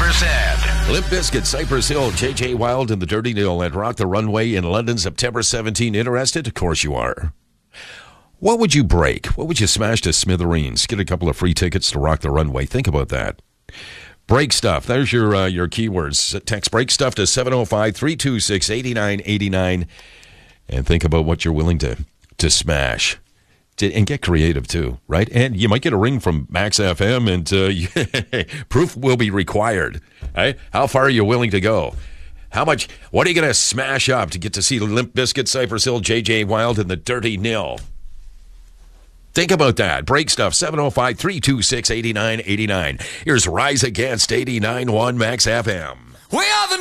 Limp Bizkit, Cypress Hill, J.J. Wild, and the Dirty Nil at Rock the Runway in London, September 17. Interested? Of course you are. What would you break? What would you smash to smithereens? Get a couple of free tickets to Rock the Runway. Think about that. Break stuff. There's your keywords. Text break stuff to 705-326-8989. And think about what you're willing to smash. And get creative, too, right? And you might get a ring from Max FM, and proof will be required. Right? How far are you willing to go? How much? What are you going to smash up to get to see Limp Bizkit, Cypress Hill, J.J. Wild, and the Dirty Nil? Think about that. Break stuff, 705-326-8989. Here's Rise Against 89.1 Max FM. We are the